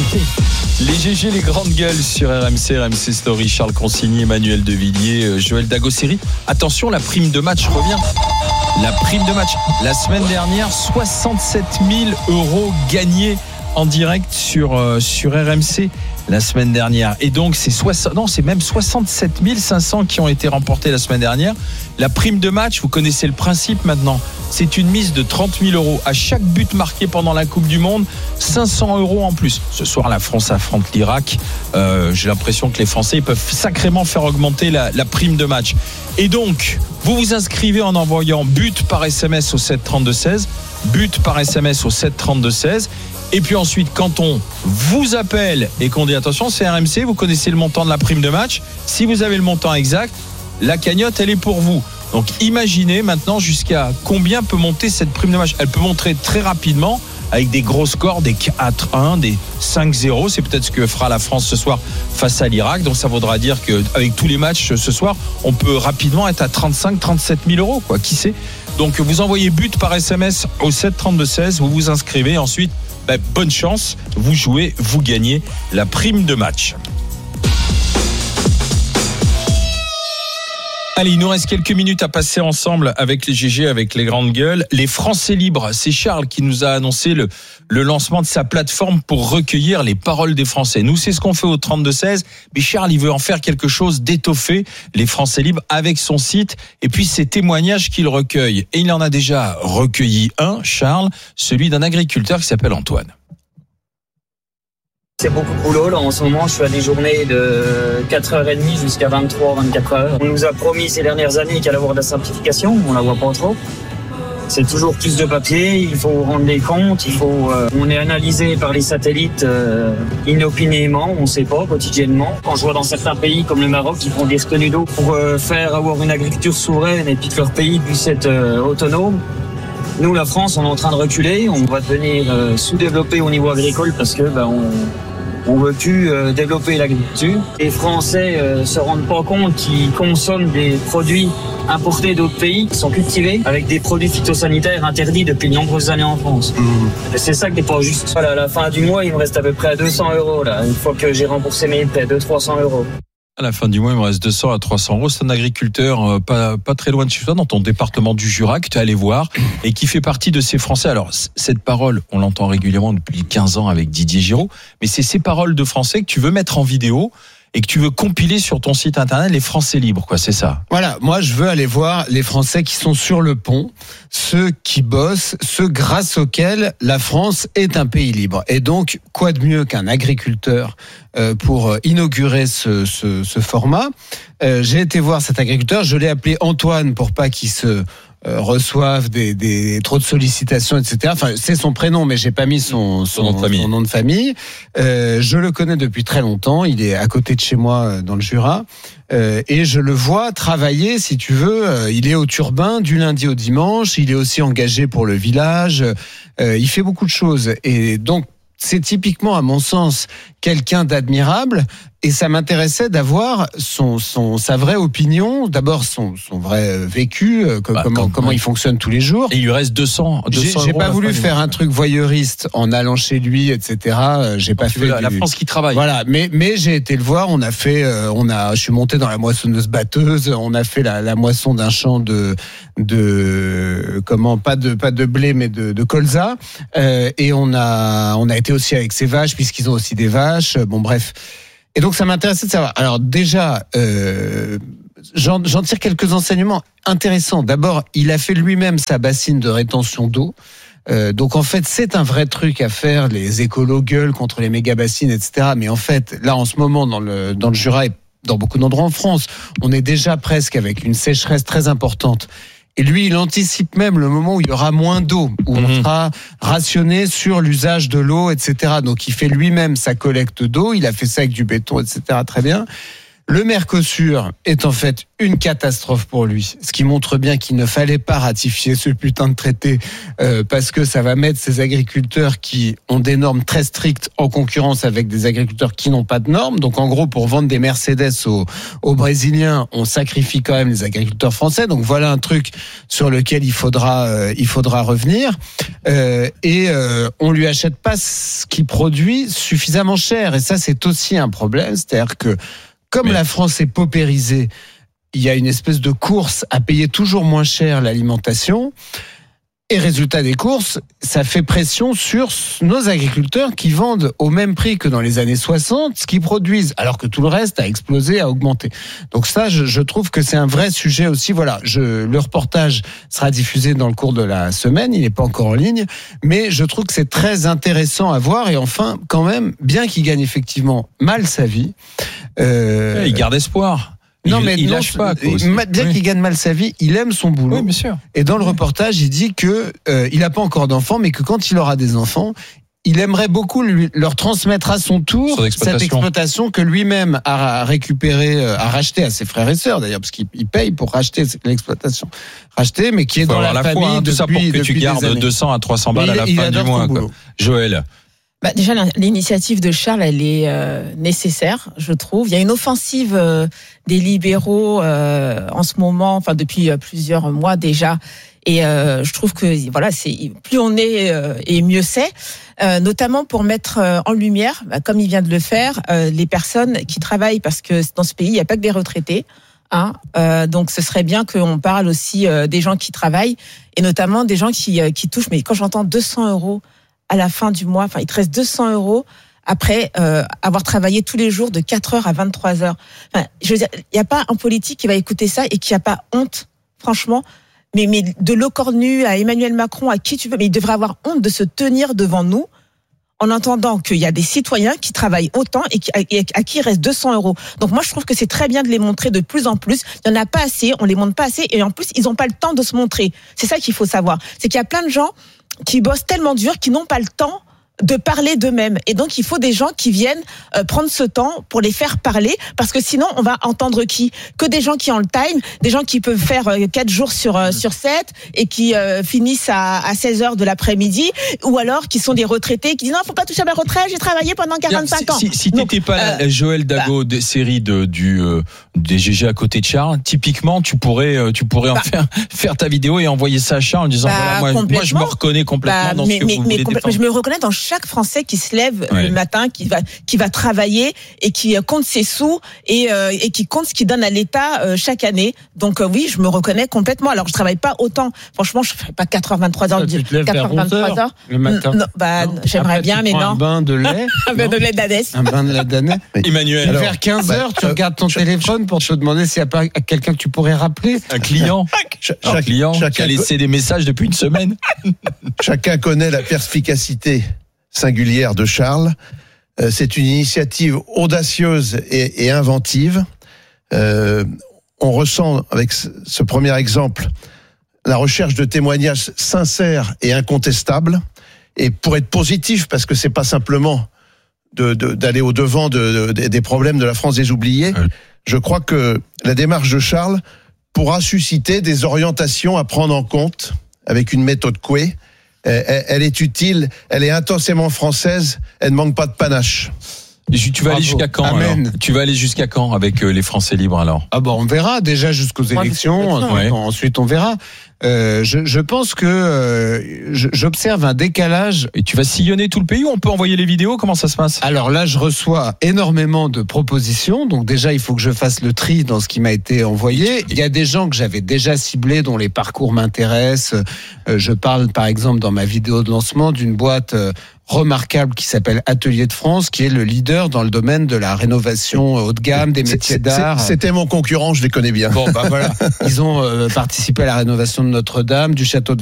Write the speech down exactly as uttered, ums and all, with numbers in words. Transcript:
Les G G, les grandes gueules sur R M C, R M C Story, Charles Consigny, Emmanuel Devilliers, Joël Dagosseri. Attention, la prime de match revient. La prime de match. La semaine dernière, soixante-sept mille euros gagnés en direct sur, euh, sur R M C la semaine dernière. Et donc, c'est, soixante, non, c'est même soixante-sept mille cinq cents qui ont été remportés la semaine dernière. La prime de match, vous connaissez le principe maintenant. C'est une mise de trente mille euros. À chaque but marqué pendant la Coupe du Monde, cinq cents euros en plus. Ce soir, la France affronte l'Irak. Euh, j'ai l'impression que les Français ils peuvent sacrément faire augmenter la, la prime de match. Et donc, vous vous inscrivez en envoyant but par S M S au sept trente-deux seize. But par S M S au sept trente-deux seize. Et puis ensuite, quand on vous appelle et qu'on dit attention, c'est R M C, vous connaissez le montant de la prime de match. Si vous avez le montant exact, la cagnotte, elle est pour vous. Donc imaginez maintenant jusqu'à combien peut monter cette prime de match. Elle peut monter très rapidement avec des gros scores, des quatre un, des cinq zéro. C'est peut-être ce que fera la France ce soir face à l'Irak. Donc ça voudra dire qu'avec tous les matchs ce soir, on peut rapidement être à trente-cinq, trente-sept mille euros, quoi. Qui sait ? Donc vous envoyez but par S M S au sept trente-deux seize, vous vous inscrivez. Ensuite, ben, bonne chance, vous jouez, vous gagnez la prime de match. Allez, il nous reste quelques minutes à passer ensemble avec les G G, avec les grandes gueules. Les Français libres, c'est Charles qui nous a annoncé le, le lancement de sa plateforme pour recueillir les paroles des Français. Nous, c'est ce qu'on fait au trente-deux seize, mais Charles, il veut en faire quelque chose d'étoffé, les Français libres, avec son site et puis ses témoignages qu'il recueille. Et il en a déjà recueilli un, Charles, celui d'un agriculteur qui s'appelle Antoine. C'est beaucoup de boulot là en ce moment, je suis à des journées de quatre heures trente jusqu'à vingt-trois, vingt-quatre heures. On nous a promis ces dernières années qu'il allait y avoir de la simplification, on la voit pas trop. C'est toujours plus de papier, il faut rendre des comptes, il faut, euh, on est analysé par les satellites euh, inopinément, on sait pas, quotidiennement. Quand je vois dans certains pays comme le Maroc, ils font des retenues d'eau pour euh, faire avoir une agriculture souveraine et puis que leur pays puisse être euh, autonome. Nous, la France, on est en train de reculer, on va devenir euh, sous-développé au niveau agricole parce que ben, on On veut plus euh, développer l'agriculture. Les Français euh, se rendent pas compte qu'ils consomment des produits importés d'autres pays qui sont cultivés avec des produits phytosanitaires interdits depuis de nombreuses années en France. Mmh. C'est ça qui n'est pas juste. Voilà, à la fin du mois, il me reste à peu près à deux cents euros là. Une fois que j'ai remboursé mes prêts, deux cents à trois cents euros. À la fin du mois, il me reste deux cents à trois cents euros. C'est un agriculteur euh, pas, pas très loin de chez toi, dans ton département du Jura, que tu es allé voir et qui fait partie de ces Français. Alors, c- cette parole, on l'entend régulièrement depuis quinze ans avec Didier Giraud, mais c'est ces paroles de Français que tu veux mettre en vidéo et que tu veux compiler sur ton site internet, les Français libres, quoi, c'est ça. Voilà, moi je veux aller voir les Français qui sont sur le pont, ceux qui bossent, ceux grâce auxquels la France est un pays libre. Et donc, quoi de mieux qu'un agriculteur euh, pour inaugurer ce, ce, ce format. Euh, j'ai été voir cet agriculteur, je l'ai appelé Antoine pour pas qu'il se euh, reçoive des, des trop de sollicitations, et cetera. Enfin, c'est son prénom, mais j'ai pas mis son, son, son, nom, de son nom de famille. Euh, je le connais depuis très longtemps. Il est à côté de chez moi dans le Jura. Euh, et je le vois travailler, si tu veux. Euh, il est au turbin du lundi au dimanche. Il est aussi engagé pour le village. Euh, il fait beaucoup de choses. Et donc, c'est typiquement, à mon sens, quelqu'un d'admirable. Et ça m'intéressait d'avoir son, son, sa vraie opinion, d'abord son, son vrai vécu, euh, bah, comment, comment ouais. il fonctionne tous les jours. Et il lui reste deux cents, deux cents j'ai, j'ai euros pas voulu faire un truc voyeuriste en allant chez lui, et cetera. J'ai pas fait la, du... la France qui travaille. Voilà, mais mais j'ai été le voir. On a fait, euh, on a, je suis monté dans la moissonneuse batteuse. On a fait la, la moisson d'un champ de de comment pas de pas de blé mais de, de colza. Euh, et on a on a été aussi avec ses vaches puisqu'ils ont aussi des vaches. Bon bref. Et donc ça m'intéressait de savoir. Alors déjà, euh, j'en, j'en tire quelques enseignements intéressants. D'abord, il a fait lui-même sa bassine de rétention d'eau. Euh, donc en fait, c'est un vrai truc à faire. Les écolos gueulent contre les méga bassines, et cetera. Mais en fait, là en ce moment, dans le dans le Jura et dans beaucoup d'endroits en France, on est déjà presque avec une sécheresse très importante. Et lui, il anticipe même le moment où il y aura moins d'eau, où mmh. on sera rationné sur l'usage de l'eau, et cetera. Donc, il fait lui-même sa collecte d'eau. Il a fait ça avec du béton, et cetera. Très bien. Le Mercosur est en fait une catastrophe pour lui, ce qui montre bien qu'il ne fallait pas ratifier ce putain de traité euh, parce que ça va mettre ces agriculteurs qui ont des normes très strictes en concurrence avec des agriculteurs qui n'ont pas de normes. Donc en gros, pour vendre des Mercedes aux, aux Brésiliens, on sacrifie quand même les agriculteurs français. Donc voilà un truc sur lequel il faudra, euh, il faudra revenir. Euh, et euh, on lui achète pas ce qu'il produit suffisamment cher. Et ça, c'est aussi un problème. C'est-à-dire que comme Mais... la France est paupérisée, il y a une espèce de course à payer toujours moins cher l'alimentation. Et résultat des courses, ça fait pression sur nos agriculteurs qui vendent au même prix que dans les années soixante ce qu'ils produisent, alors que tout le reste a explosé, a augmenté. Donc ça, je, je trouve que c'est un vrai sujet aussi. Voilà, je, le reportage sera diffusé dans le cours de la semaine, il n'est pas encore en ligne, mais je trouve que c'est très intéressant à voir. Et enfin, quand même, bien qu'il gagne effectivement mal sa vie... Euh, il garde espoir. Non, il, mais il non, lâche pas. Bien oui. qu'il gagne mal sa vie, il aime son boulot. Oui, bien sûr. Et dans le reportage, il dit que euh, il n'a pas encore d'enfants, mais que quand il aura des enfants, il aimerait beaucoup lui, leur transmettre à son tour exploitation. cette exploitation que lui-même a récupérée, a racheté à ses frères et sœurs d'ailleurs, parce qu'il paye pour racheter l'exploitation. Racheter, mais qui est dans la, la famille fois, hein, depuis, tout ça pour que tu gardes deux cents à trois cents balles à la fin du mois. Quoi. Joël. Bah déjà, l'initiative de Charles, elle est euh, nécessaire, je trouve. Il y a une offensive euh, des libéraux euh, en ce moment, enfin depuis euh, plusieurs mois déjà. Et euh, je trouve que voilà, c'est plus on est euh, et mieux c'est, euh, notamment pour mettre euh, en lumière, bah, comme il vient de le faire, euh, les personnes qui travaillent, parce que dans ce pays, il n'y a pas que des retraités. Hein, euh, donc ce serait bien qu'on parle aussi euh, des gens qui travaillent et notamment des gens qui euh, qui touchent. Mais quand j'entends deux cents euros à la fin du mois, enfin, il te reste deux cents euros après euh, avoir travaillé tous les jours de quatre heures à vingt-trois heures. Enfin, je veux dire, il n'y a pas un politique qui va écouter ça et qui n'a pas honte, franchement. Mais, mais de Lecornu à Emmanuel Macron, à qui tu veux, mais il devrait avoir honte de se tenir devant nous en entendant qu'il y a des citoyens qui travaillent autant et, qui, et à qui il reste deux cents euros. Donc moi, je trouve que c'est très bien de les montrer de plus en plus. Il n'y en a pas assez, on les montre pas assez et en plus, ils n'ont pas le temps de se montrer. C'est ça qu'il faut savoir. C'est qu'il y a plein de gens qui bossent tellement dur qu'ils n'ont pas le temps de parler d'eux-mêmes. Et donc, il faut des gens qui viennent euh, prendre ce temps pour les faire parler, parce que sinon, on va entendre qui ? Que des gens qui ont le time, des gens qui peuvent faire euh, quatre jours sur euh, sur sept et qui euh, finissent à, à seize heures de l'après-midi, ou alors qui sont des retraités qui disent non, faut pas toucher à ma retraite, j'ai travaillé pendant quarante-cinq Bien, ans. Si, si t'étais pas euh, Joël Dago, bah, des séries de du euh, des G G à côté de Charles, typiquement, tu pourrais euh, tu pourrais bah, en faire faire ta vidéo et envoyer ça à Charles en disant bah, voilà, moi, moi je me reconnais complètement bah, dans mais, ce que mais, vous mais, voulez complè- défendre. Je me reconnais dans chaque Français qui se lève ouais. le matin, qui va qui va travailler et qui compte ses sous et euh, et qui compte ce qu'il donne à l'État euh, chaque année. Donc euh, oui, je me reconnais complètement. Alors je travaille pas autant. Franchement, je fais pas quatre heures vingt-trois heures, quatre heures vingt-trois heures le matin. Non, bah non. j'aimerais Après, bien, mais non. Un bain de lait, un bain de lait d'Adès. Un bain de lait d'Adès. Emmanuel. Alors, vers quinze heures, tu euh, regardes ton ch- téléphone pour te demander s'il y a pas quelqu'un que tu pourrais rappeler. Un client. Ch- un chaque, client chacun qui a laissé des messages depuis une semaine. Chacun connaît la perspicacité singulière de Charles. Euh, c'est une initiative audacieuse et, et inventive. Euh, on ressent avec ce, ce premier exemple la recherche de témoignages sincères et incontestables. Et pour être positif, parce que c'est pas simplement de, de, d'aller au devant de, de, des problèmes de la France des oubliés, ouais. Je crois que la démarche de Charles pourra susciter des orientations à prendre en compte avec une méthode Coué. Elle, elle est utile, elle est intensément française, elle ne manque pas de panache. Tu vas Bravo. aller jusqu'à quand alors Tu vas aller jusqu'à quand avec les Français libres alors ? Ah bon, on verra déjà jusqu'aux élections. Ensuite, ouais. ensuite on verra. Euh, je, je pense que euh, je, j'observe un décalage. Et tu vas sillonner tout le pays ou on peut envoyer les vidéos ? Comment ça se passe ? Alors là, je reçois énormément de propositions. Donc déjà, il faut que je fasse le tri dans ce qui m'a été envoyé. Il y a des gens que j'avais déjà ciblés, dont les parcours m'intéressent. Euh, je parle par exemple dans ma vidéo de lancement d'une boîte euh, remarquable qui s'appelle Atelier de France, qui est le leader dans le domaine de la rénovation haut de gamme, des métiers c'est, d'art. C'était mon concurrent, je les connais bien. Bon, bah voilà. Ils ont euh, participé à la rénovation de Notre-Dame, du château de